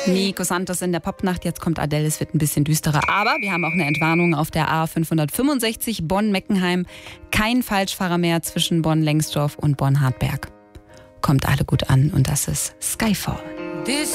Nico Santos in der Popnacht, jetzt kommt Adele, es wird ein bisschen düsterer. Aber wir haben auch eine Entwarnung auf der A565 Bonn-Meckenheim. Kein Falschfahrer mehr zwischen Bonn-Lengsdorf und Bonn-Hartberg. Kommt alle gut an und das ist Skyfall.